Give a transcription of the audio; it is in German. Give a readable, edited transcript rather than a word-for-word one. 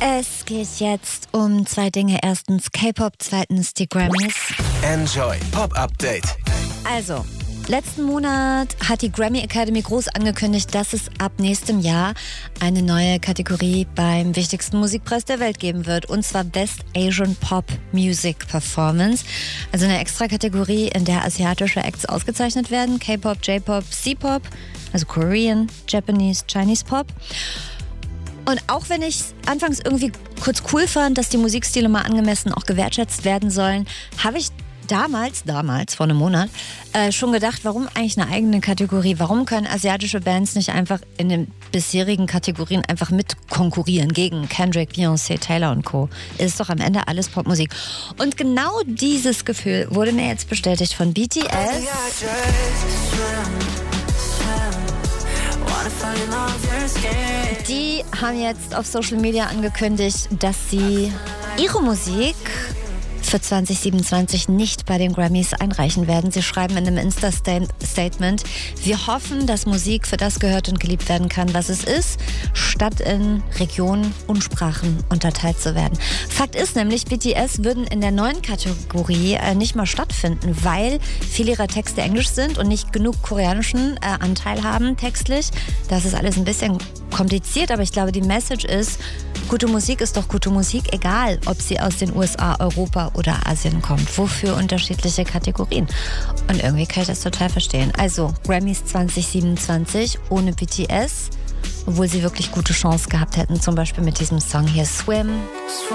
Es geht jetzt um zwei Dinge. Erstens K-Pop, zweitens die Grammys. Enjoy Pop Update. Also, letzten Monat hat die Grammy Academy groß angekündigt, dass es ab nächstem Jahr eine neue Kategorie beim wichtigsten Musikpreis der Welt geben wird. Und zwar Best Asian Pop Music Performance. Also eine extra Kategorie, in der asiatische Acts ausgezeichnet werden. K-Pop, J-Pop, C-Pop, also Korean, Japanese, Chinese Pop. Und auch wenn ich es anfangs irgendwie kurz cool fand, dass die Musikstile mal angemessen auch gewertschätzt werden sollen, habe ich damals, vor einem Monat, schon gedacht, warum eigentlich eine eigene Kategorie? Warum können asiatische Bands nicht einfach in den bisherigen Kategorien einfach mit konkurrieren gegen Kendrick, Beyoncé, Taylor und Co.? Ist doch am Ende alles Popmusik. Und genau dieses Gefühl wurde mir jetzt bestätigt von BTS. Die haben jetzt auf Social Media angekündigt, dass sie ihre Musik für 2027 nicht bei den Grammys einreichen werden. Sie schreiben in einem Insta-Statement: Wir hoffen, dass Musik für das gehört und geliebt werden kann, was es ist, statt in Regionen und Sprachen unterteilt zu werden. Fakt ist nämlich, BTS würden in der neuen Kategorie nicht mal stattfinden, weil viele ihrer Texte englisch sind und nicht genug koreanischen Anteil haben textlich. Das ist alles ein bisschen kompliziert, aber ich glaube, die Message ist: Gute Musik ist doch gute Musik, egal ob sie aus den USA, Europa oder Asien kommt. Wofür unterschiedliche Kategorien? Und irgendwie kann ich das total verstehen. Also Grammys 2027 ohne BTS, obwohl sie wirklich gute Chance gehabt hätten, zum Beispiel mit diesem Song hier Swim.